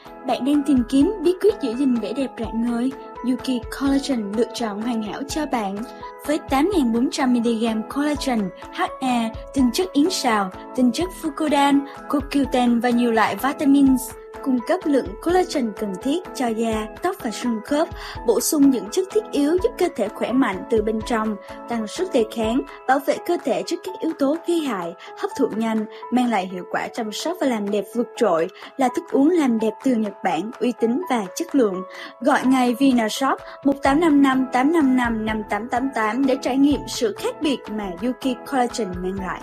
Bạn đang tìm kiếm bí quyết giữ gìn vẻ đẹp rạng ngời? Yuki Collagen lựa chọn hoàn hảo cho bạn. Với 8.400mg collagen, HA, tinh chất yến sào, tinh chất fucodan, CoQ10 và nhiều loại vitamins, cung cấp lượng collagen cần thiết cho da, tóc và xương khớp, bổ sung những chất thiết yếu giúp cơ thể khỏe mạnh từ bên trong, tăng sức đề kháng, bảo vệ cơ thể trước các yếu tố gây hại, hấp thụ nhanh, mang lại hiệu quả chăm sóc và làm đẹp vượt trội, là thức uống làm đẹp từ Nhật Bản, uy tín và chất lượng. Gọi ngay Vinashop 1855 855 5888 để trải nghiệm sự khác biệt mà Yuki Collagen mang lại.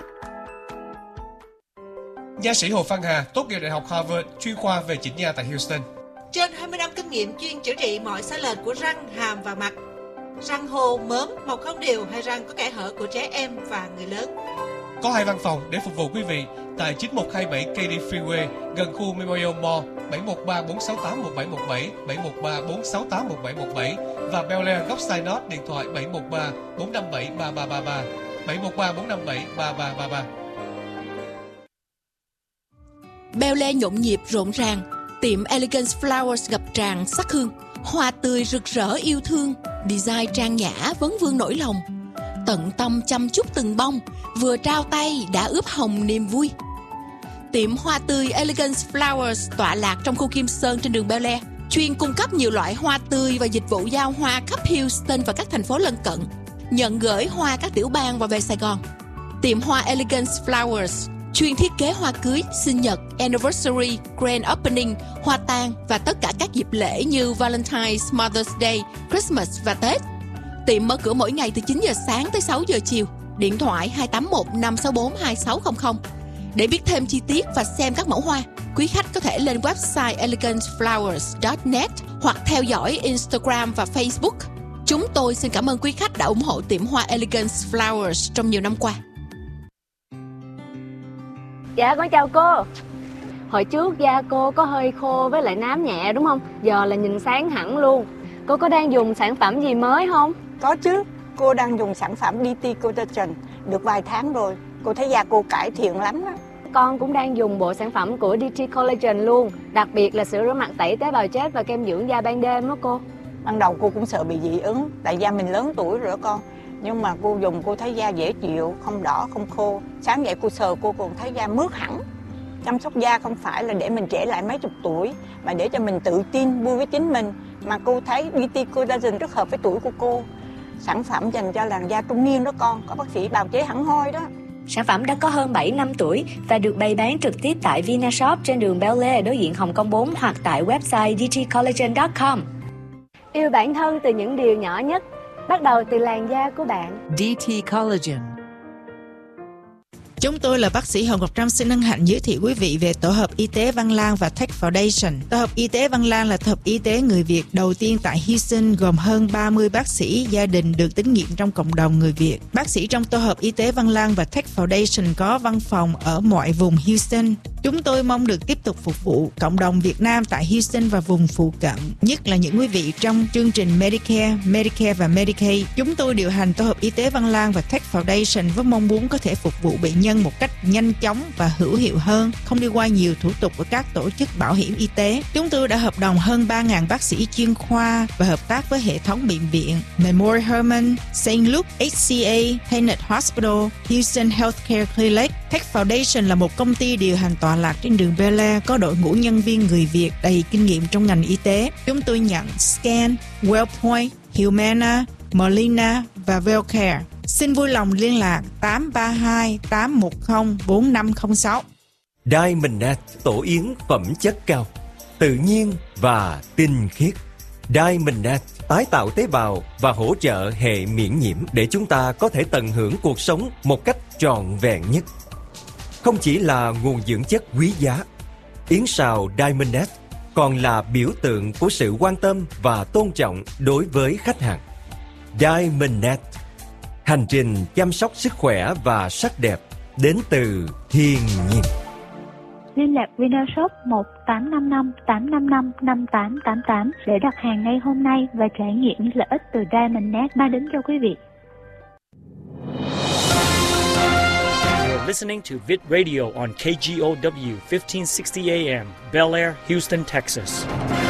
Nha sĩ Hồ Phan Hà tốt nghiệp Đại học Harvard, chuyên khoa về chỉnh nha tại Houston. Trên 20 năm kinh nghiệm chuyên chữa trị mọi sai lệch của răng, hàm và mặt. Răng hô, mớm, mọc không đều hay răng có kẽ hở của trẻ em và người lớn. Có 2 văn phòng để phục vụ quý vị tại 9127 Katy Freeway gần khu Memorial Mall, 713 468 1717, 713 468 1717 và Bel Air góc Sinot điện thoại 713 457 3333, 713 457 3333. Bel Air nhộn nhịp rộn ràng, tiệm Elegance Flowers ngập tràn sắc hương, hoa tươi rực rỡ yêu thương, design trang nhã vấn vương nỗi lòng, tận tâm chăm chút từng bông, vừa trao tay đã ướp hồng niềm vui. Tiệm hoa tươi Elegance Flowers tọa lạc trong khu Kim Sơn trên đường Bel Air, chuyên cung cấp nhiều loại hoa tươi và dịch vụ giao hoa khắp Houston và các thành phố lân cận, nhận gửi hoa các tiểu bang và về Sài Gòn. Tiệm hoa Elegance Flowers chuyên thiết kế hoa cưới, sinh nhật, anniversary, grand opening, hoa tang và tất cả các dịp lễ như Valentine's, Mother's Day, Christmas và Tết. Tiệm mở cửa mỗi ngày từ 9 giờ sáng tới 6 giờ chiều. Điện thoại 281 564 2600. Để biết thêm chi tiết và xem các mẫu hoa, quý khách có thể lên website eleganceflowers.net hoặc theo dõi Instagram và Facebook. Chúng tôi xin cảm ơn quý khách đã ủng hộ tiệm hoa Elegance Flowers trong nhiều năm qua. Dạ con chào cô. Hồi trước da cô có hơi khô với lại nám nhẹ đúng không? Giờ là nhìn sáng hẳn luôn. Cô có đang dùng sản phẩm gì mới không? Có chứ, cô đang dùng sản phẩm DT Collagen được vài tháng rồi. Cô thấy da cô cải thiện lắm đó. Con cũng đang dùng bộ sản phẩm của DT Collagen luôn. Đặc biệt là sữa rửa mặt tẩy tế bào chết và kem dưỡng da ban đêm đó cô. Ban đầu cô cũng sợ bị dị ứng, tại da mình lớn tuổi rồi đó con. Nhưng mà cô dùng cô thấy da dễ chịu, không đỏ, không khô. Sáng dậy cô sờ cô còn thấy da mướt hẳn. Chăm sóc da không phải là để mình trẻ lại mấy chục tuổi, mà để cho mình tự tin, vui với chính mình. Mà cô thấy DT Collagen rất hợp với tuổi của cô. Sản phẩm dành cho làn da trung niên đó con, có bác sĩ bào chế hẳn hoi đó. Sản phẩm đã có hơn 7 năm tuổi và được bày bán trực tiếp tại Vinashop trên đường Bel Air đối diện Hồng Kông 4 hoặc tại website dtcollagen.com. Yêu bản thân từ những điều nhỏ nhất, bắt đầu từ làn da của bạn. DT Collagen. Chúng tôi là bác sĩ Hồng Ngọc Trâm xin hân hạnh giới thiệu quý vị về Tổ hợp Y tế Văn Lang và Tech Foundation. Tổ hợp Y tế Văn Lang là tổ hợp y tế người Việt đầu tiên tại Houston, gồm hơn 30 bác sĩ gia đình được tín nhiệm trong cộng đồng người Việt. Bác sĩ trong Tổ hợp Y tế Văn Lang và Tech Foundation có văn phòng ở mọi vùng Houston. Chúng tôi mong được tiếp tục phục vụ cộng đồng Việt Nam tại Houston và vùng phụ cận, nhất là những quý vị trong chương trình Medicare và Medicaid. Chúng tôi điều hành Tổ hợp Y tế Văn Lang và Tech Foundation với mong muốn có thể phục vụ bệnh nhân một cách nhanh chóng và hữu hiệu hơn, không đi qua nhiều thủ tục của các tổ chức bảo hiểm y tế. Chúng tôi đã hợp đồng hơn 3.000 bác sĩ chuyên khoa và hợp tác với hệ thống bệnh viện Memorial Hermann, St. Luke, HCA, Tenet Hospital, Houston Healthcare Clinic. Tech Foundation là một công ty điều hành tọa lạc trên đường Bel Air, có đội ngũ nhân viên người Việt đầy kinh nghiệm trong ngành y tế. Chúng tôi nhận Scan, Wellpoint, Humana, Molina và Wellcare. Xin vui lòng liên lạc 832-810-4506. Diamondnet tổ yến phẩm chất cao, tự nhiên và tinh khiết. Diamondnet tái tạo tế bào và hỗ trợ hệ miễn nhiễm để chúng ta có thể tận hưởng cuộc sống một cách trọn vẹn nhất. Không chỉ là nguồn dưỡng chất quý giá, yến sào Diamondnet còn là biểu tượng của sự quan tâm và tôn trọng đối với khách hàng. Diamondnet, hành trình chăm sóc sức khỏe và sắc đẹp đến từ thiên nhiên. Liên lạc Vinashop 1855 855 5888 để đặt hàng ngay hôm nay và trải nghiệm những lợi ích từ Diamondnet mang đến cho quý vị. listening to Vid Radio on KGOW 1560 AM, Bel Air, Houston, Texas.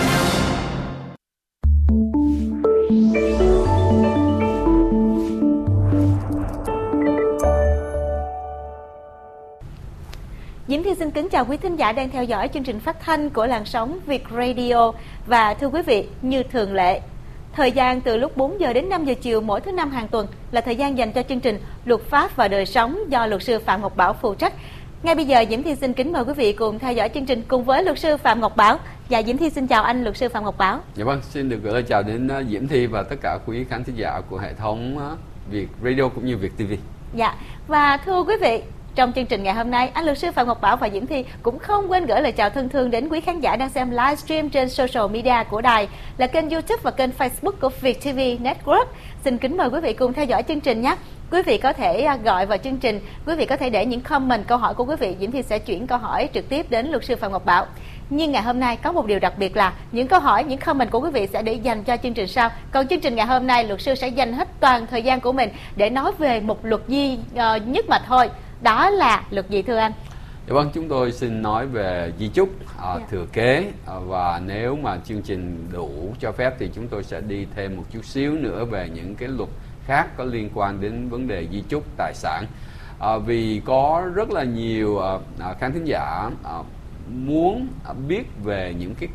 Diễm Thi xin kính chào quý thính giả đang theo dõi chương trình phát thanh của làn sóng Việt Radio. Và thưa quý vị, như thường lệ, thời gian từ lúc 4 giờ đến 5 giờ chiều mỗi thứ năm hàng tuần là thời gian dành cho chương trình Luật pháp và đời sống do luật sư Phạm Ngọc Bảo phụ trách. Ngay bây giờ Diễm Thi xin kính mời quý vị cùng theo dõi chương trình cùng với luật sư Phạm Ngọc Bảo. Dạ, Diễm Thi xin chào anh luật sư Phạm Ngọc Bảo. Dạ vâng, xin được gửi lời chào đến Diễm Thi và tất cả quý khán thính giả của hệ thống Việt Radio cũng như Việt TV. Dạ, và thưa quý vị, trong chương trình ngày hôm nay, anh luật sư Phạm Ngọc Bảo và Diễm Thi cũng không quên gửi lời chào thân thương đến quý khán giả đang xem livestream trên social media của đài là kênh YouTube và kênh Facebook của Việt TV Network. Xin kính mời quý vị cùng theo dõi chương trình nhé. Quý vị có thể gọi vào chương trình, quý vị có thể để những comment câu hỏi của quý vị, Diễm Thi sẽ chuyển câu hỏi trực tiếp đến luật sư Phạm Ngọc Bảo. Nhưng ngày hôm nay có một điều đặc biệt là những câu hỏi, những comment của quý vị sẽ để dành cho chương trình sau. Còn chương trình ngày hôm nay, luật sư sẽ dành hết toàn thời gian của mình để nói về một luật duy nhất mà thôi. Đó là luật gì thưa anh? Dạ vâng, chúng tôi xin nói về di chúc, thừa kế, và nếu mà chương trình đủ cho phép thì chúng tôi sẽ đi thêm một chút xíu nữa về những cái luật khác có liên quan đến vấn đề di chúc tài sản. Vì có rất là nhiều khán thính giả muốn biết về những cái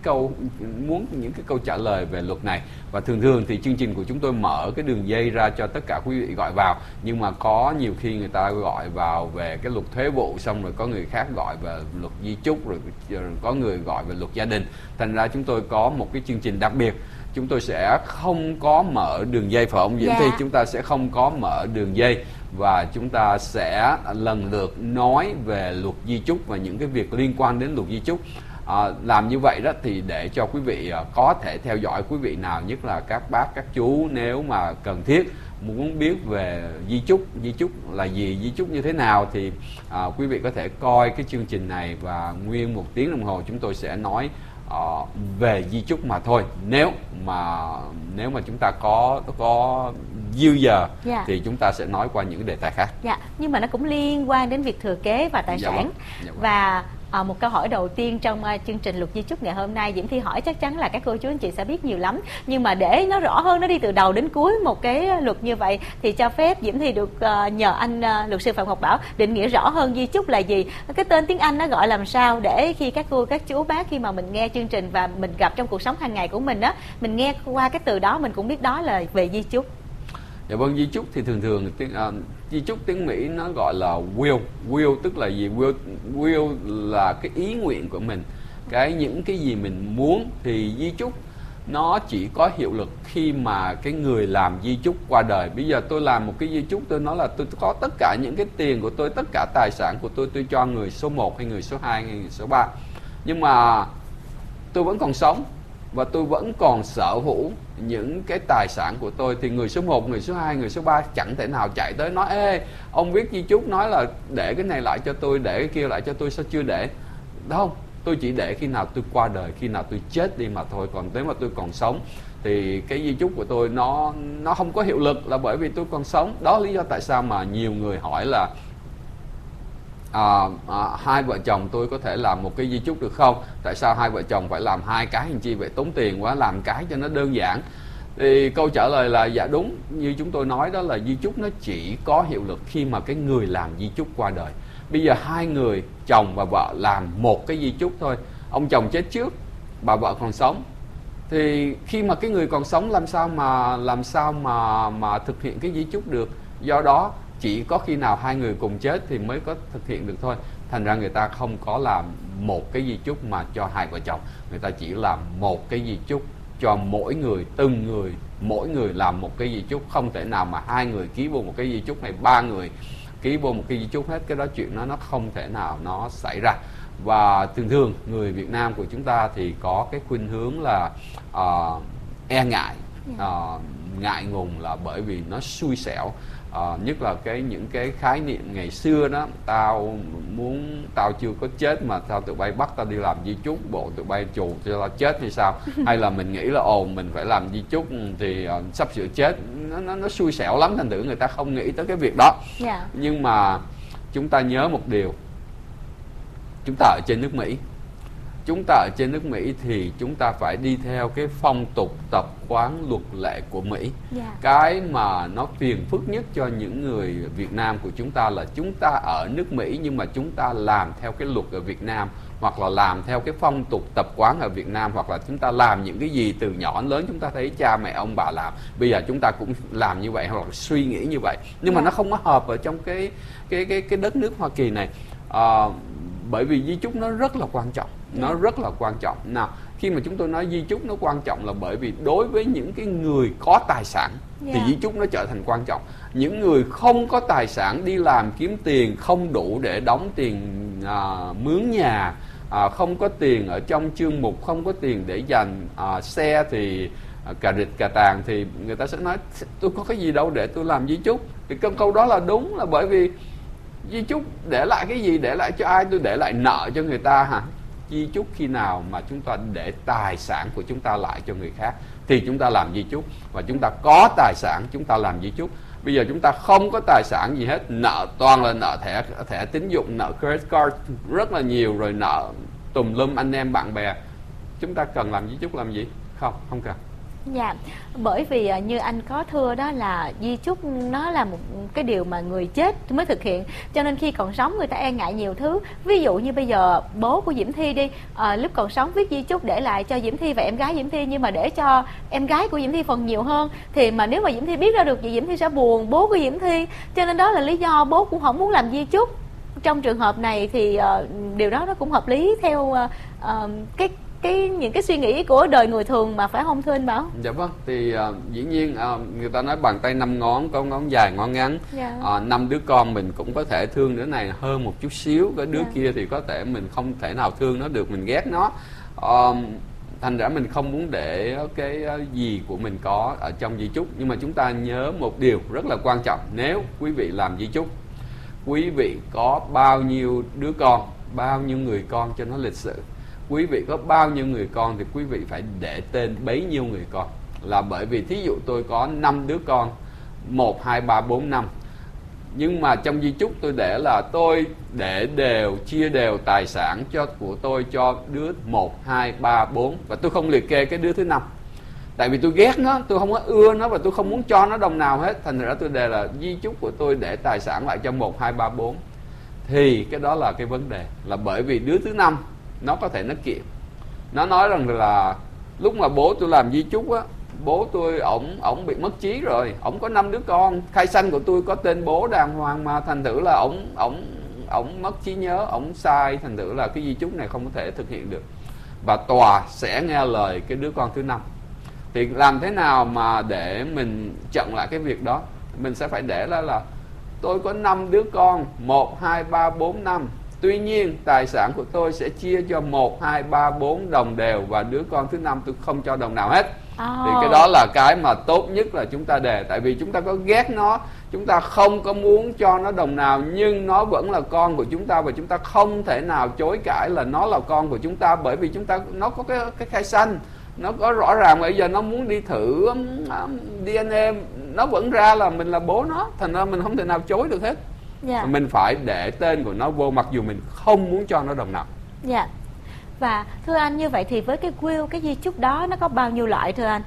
câu trả lời về luật này, và thường thì chương trình của chúng tôi mở cái đường dây ra cho tất cả quý vị gọi vào, nhưng mà có nhiều khi người ta gọi vào về cái luật thuế vụ, xong rồi có người khác gọi về luật di chúc, rồi có người gọi về luật gia đình. Thành ra chúng tôi có một cái chương trình đặc biệt, chúng tôi sẽ không có mở đường dây, phải không Diễm Thi? Chúng ta sẽ không có mở đường dây và chúng ta sẽ lần lượt nói về luật di chúc và những cái việc liên quan đến luật di chúc. Làm như vậy đó thì để cho quý vị có thể theo dõi, quý vị nào nhất là các bác các chú nếu mà cần thiết muốn biết về di chúc là gì, di chúc như thế nào thì quý vị có thể coi cái chương trình này, và nguyên 1 tiếng đồng hồ chúng tôi sẽ nói về di chúc mà thôi. Nếu mà chúng ta có dư giờ thì chúng ta sẽ nói qua những đề tài khác. Dạ, nhưng mà nó cũng liên quan đến việc thừa kế và tài sản. Vâng. Và một câu hỏi đầu tiên trong chương trình luật di chúc ngày hôm nay, Diễm Thi hỏi chắc chắn là các cô chú anh chị sẽ biết nhiều lắm, nhưng mà để nó rõ hơn, nó đi từ đầu đến cuối một cái luật như vậy thì cho phép Diễm Thi được nhờ anh luật sư Phạm Ngọc Bảo định nghĩa rõ hơn di chúc là gì, cái tên tiếng Anh nó gọi làm sao, để khi các cô các chú bác khi mà mình nghe chương trình và mình gặp trong cuộc sống hàng ngày của mình á, mình nghe qua cái từ đó mình cũng biết đó là về di chúc. Dạ vâng, di chúc thì thường di chúc tiếng Mỹ nó gọi là will. Will tức là gì? Will là cái ý nguyện của mình, những cái gì mình muốn. Thì di chúc nó chỉ có hiệu lực khi mà cái người làm di chúc qua đời. Bây giờ tôi làm một cái di chúc, tôi nói là tôi có tất cả những cái tiền của tôi, tất cả tài sản của tôi cho người số 1 hay người số 2 hay người số 3. Nhưng mà tôi vẫn còn sống và tôi vẫn còn sở hữu những cái tài sản của tôi, thì người số 1, người số 2, người số 3 chẳng thể nào chạy tới nói: ê, ông viết di chúc nói là để cái này lại cho tôi, để cái kia lại cho tôi, sao chưa để? Không, tôi chỉ để khi nào tôi qua đời, khi nào tôi chết đi mà thôi. Còn nếu mà tôi còn sống thì cái di chúc của tôi nó không có hiệu lực, là bởi vì tôi còn sống. Đó lý do tại sao mà nhiều người hỏi là hai vợ chồng tôi có thể làm một cái di chúc được không? Tại sao hai vợ chồng phải làm 2 cái, hình chi vậy tốn tiền quá, làm cái cho nó đơn giản. Thì câu trả lời là dạ đúng, như chúng tôi nói đó là di chúc nó chỉ có hiệu lực khi mà cái người làm di chúc qua đời. Bây giờ 2 người, chồng và vợ làm một cái di chúc thôi, ông chồng chết trước, bà vợ còn sống, thì khi mà cái người còn sống làm sao mà thực hiện cái di chúc được. Do đó chỉ có khi nào 2 người cùng chết thì mới có thực hiện được thôi. Thành ra người ta không có làm một cái di chúc mà cho 2 vợ chồng, người ta chỉ làm một cái di chúc cho mỗi người, từng người, mỗi người làm một cái di chúc. Không thể nào mà 2 người ký vô một cái di chúc hay 3 người ký vô một cái di chúc hết. Cái đó chuyện nó không thể nào nó xảy ra. Và thường người Việt Nam của chúng ta thì có cái khuynh hướng là e ngại, ngại ngùng, là bởi vì nó xui xẻo. Nhất là những cái khái niệm ngày xưa đó, tao chưa có chết mà sao tụi bay bắt tao đi làm di chúc, bộ tụi bay trù cho tao chết hay sao? Hay là mình nghĩ là mình phải làm di chúc thì sắp sửa chết, nó xui xẻo lắm, thành thử người ta không nghĩ tới cái việc đó. Nhưng mà chúng ta nhớ một điều, chúng ta ở trên nước Mỹ. Chúng ta ở trên nước Mỹ thì chúng ta phải đi theo cái phong tục tập quán luật lệ của Mỹ. Cái mà nó phiền phức nhất cho những người Việt Nam của chúng ta là chúng ta ở nước Mỹ nhưng mà chúng ta làm theo cái luật ở Việt Nam, hoặc là làm theo cái phong tục tập quán ở Việt Nam, hoặc là chúng ta làm những cái gì từ nhỏ đến lớn chúng ta thấy cha mẹ ông bà làm, bây giờ chúng ta cũng làm như vậy hoặc là suy nghĩ như vậy, nhưng mà nó không có hợp ở trong cái đất nước Hoa Kỳ này. Bởi vì di chúc nó rất là quan trọng, nó rất là quan trọng. Nào, khi mà chúng tôi nói di chúc nó quan trọng là bởi vì đối với những cái người có tài sản thì di chúc nó trở thành quan trọng. Những người không có tài sản đi làm kiếm tiền không đủ để đóng tiền mướn nhà, không có tiền ở trong chương mục, không có tiền để dành xe thì cà rịch cà tàng, thì người ta sẽ nói tôi có cái gì đâu để tôi làm di chúc. Thì câu đó là đúng, là bởi vì di chúc để lại cái gì, để lại cho ai? Tôi để lại nợ cho người ta hả? Di chúc khi nào mà chúng ta để tài sản của chúng ta lại cho người khác thì chúng ta làm di chúc. Và chúng ta có tài sản chúng ta làm di chúc. Bây giờ chúng ta không có tài sản gì hết, nợ toàn là nợ thẻ tín dụng, nợ credit card rất là nhiều, rồi nợ tùm lum anh em bạn bè. Chúng ta cần làm di chúc làm gì? Không cần. Dạ, bởi vì như anh có thưa đó là di chúc nó là một cái điều mà người chết mới thực hiện, cho nên khi còn sống người ta e ngại nhiều thứ. Ví dụ như bây giờ bố của Diễm Thi đi, lúc còn sống viết di chúc để lại cho Diễm Thi và em gái Diễm Thi, nhưng mà để cho em gái của Diễm Thi phần nhiều hơn, thì mà nếu mà Diễm Thi biết ra được thì Diễm Thi sẽ buồn bố của Diễm Thi, cho nên đó là lý do bố cũng không muốn làm di chúc. Trong trường hợp này thì điều đó nó cũng hợp lý theo những cái suy nghĩ của đời người thường mà, phải không thưa anh Bảo? Dạ vâng, thì dĩ nhiên người ta nói bàn tay 5 ngón, có ngón dài ngón ngắn. 5 đứa con mình cũng có thể thương đứa này hơn một chút xíu, cái đứa kia thì có thể mình không thể nào thương nó được, mình ghét nó. Thành ra mình không muốn để cái gì của mình có ở trong di chúc. Nhưng mà chúng ta nhớ một điều rất là quan trọng, nếu quý vị làm di chúc, quý vị có bao nhiêu đứa con, bao nhiêu người con cho nó lịch sự. Quý vị có bao nhiêu người con thì quý vị phải để tên bấy nhiêu người con. Là bởi vì thí dụ tôi có 5 đứa con, 1, 2, 3, 4, 5. Nhưng mà trong di chúc tôi để là tôi để đều, chia đều tài sản của tôi cho đứa 1, 2, 3, 4. Và tôi không liệt kê cái đứa thứ 5. Tại vì tôi ghét nó, tôi không có ưa nó và tôi không muốn cho nó đồng nào hết. Thành ra tôi đề là di chúc của tôi để tài sản lại cho 1, 2, 3, 4. Thì cái đó là cái vấn đề. Là bởi vì đứa thứ 5 nó có thể nó kiện, nó nói rằng là lúc mà bố tôi làm di chúc á, bố tôi ổng bị mất trí rồi, ổng có 5 đứa con, khai sanh của tôi có tên bố đàng hoàng mà thành thử là ổng mất trí nhớ, ổng sai, thành thử là cái di chúc này không có thể thực hiện được. Và tòa sẽ nghe lời cái đứa con thứ 5. Thì làm thế nào mà để mình chặn lại cái việc đó? Mình sẽ phải để là tôi có 5 đứa con, 1, 2, 3, 4, 5. Tuy nhiên tài sản của tôi sẽ chia cho 1, 2, 3, 4 đồng đều, và đứa con thứ 5 tôi không cho đồng nào hết. Thì cái đó là cái mà tốt nhất là chúng ta đề. Tại vì chúng ta có ghét nó, chúng ta không có muốn cho nó đồng nào, nhưng nó vẫn là con của chúng ta, và chúng ta không thể nào chối cãi là nó là con của chúng ta. Bởi vì nó có cái khai sanh, nó có rõ ràng. Bây giờ nó muốn đi thử DNA, nó vẫn ra là mình là bố nó, thành ra mình không thể nào chối được hết. Mình phải để tên của nó vô, mặc dù mình không muốn cho nó đồng nào. Dạ. Và thưa anh, như vậy thì với cái will, cái di chúc đó nó có bao nhiêu loại thưa anh?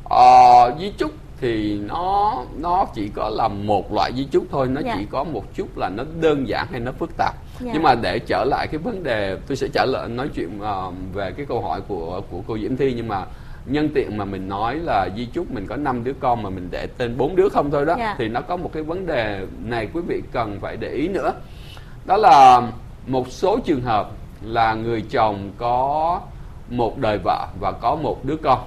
Di chúc thì nó chỉ có là một loại di chúc thôi. Nó chỉ có một chút là nó đơn giản hay nó phức tạp. Nhưng mà để trở lại cái vấn đề, tôi sẽ trả lời nói chuyện về cái câu hỏi của cô Diễm Thi. Nhưng mà nhân tiện mà mình nói là di chúc mình có 5 đứa con mà mình để tên 4 đứa không thôi đó, thì nó có một cái vấn đề này quý vị cần phải để ý nữa. Đó là một số trường hợp là người chồng có một đời vợ và có một đứa con,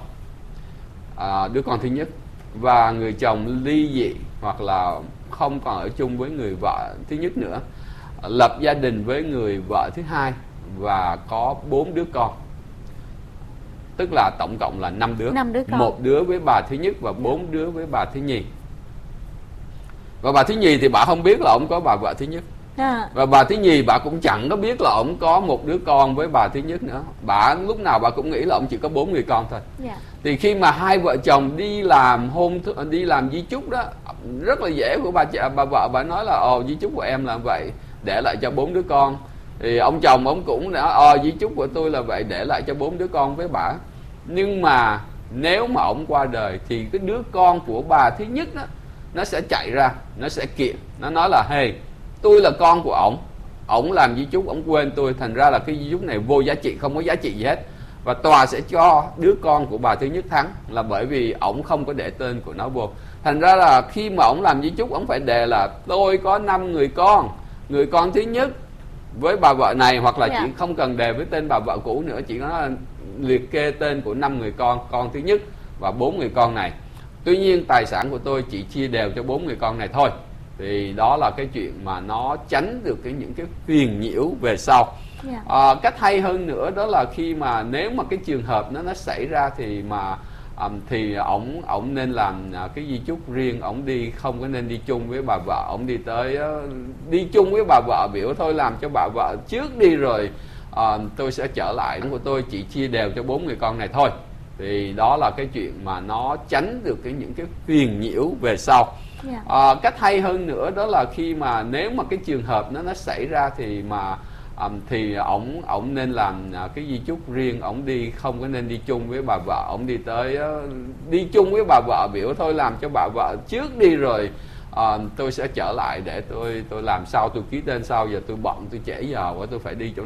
đứa con thứ nhất, và người chồng ly dị hoặc là không còn ở chung với người vợ thứ nhất nữa, lập gia đình với người vợ thứ hai và có 4 đứa con. Tức là tổng cộng là 5 đứa. 5 đứa con. 1 đứa với bà thứ nhất và 4 đứa với bà thứ nhì. Và bà thứ nhì thì bà không biết là ông có bà vợ thứ nhất. Và bà thứ nhì bà cũng chẳng có biết là ông có một đứa con với bà thứ nhất nữa. Bà lúc nào bà cũng nghĩ là ông chỉ có 4 người con thôi. Thì khi mà hai vợ chồng đi làm di chúc đó, rất là dễ của bà vợ. Bà nói là di chúc của em là vậy, để lại cho 4 đứa con. Thì ông chồng ông cũng đã di chúc của tôi là vậy, để lại cho 4 đứa con với bả. Nhưng mà nếu mà ông qua đời thì cái đứa con của bà thứ nhất đó, nó sẽ chạy ra, nó sẽ kiện, nó nói là hey, tôi là con của ổng làm di chúc, ổng quên tôi, thành ra là cái di chúc này vô giá trị, không có giá trị gì hết. Và tòa sẽ cho đứa con của bà thứ nhất thắng, là bởi vì ổng không có để tên của nó vô. Thành ra là khi mà ổng làm di chúc, ổng phải đề là tôi có 5 người con, người con thứ nhất với bà vợ này, hoặc là chỉ không cần đề với tên bà vợ cũ nữa, chỉ có liệt kê tên của 5 người con thứ nhất và 4 người con này. Tuy nhiên tài sản của tôi chỉ chia đều cho 4 người con này thôi. Thì đó là cái chuyện mà nó tránh được những cái phiền nhiễu về sau. Cách hay hơn nữa đó là khi mà nếu mà cái trường hợp nó xảy ra thì mà thì ổng nên làm cái di chúc riêng, ổng đi không có nên đi chung với bà vợ, ổng đi tới đi chung với bà vợ, biểu thôi làm cho bà vợ trước đi rồi tôi sẽ trở lại, của tôi chỉ chia đều cho 4 người con này thôi. Thì đó là cái chuyện mà nó tránh được những cái phiền nhiễu về sau. Cách hay hơn nữa đó là khi mà nếu mà cái trường hợp nó xảy ra thì mà thì ổng nên làm cái di chúc riêng, ổng đi không có nên đi chung với bà vợ, ổng đi tới đi chung với bà vợ, biểu thôi làm cho bà vợ trước đi rồi tôi sẽ trở lại để tôi làm sao, tôi ký tên sau, giờ tôi bận, tôi trễ giờ quá, tôi phải đi chỗ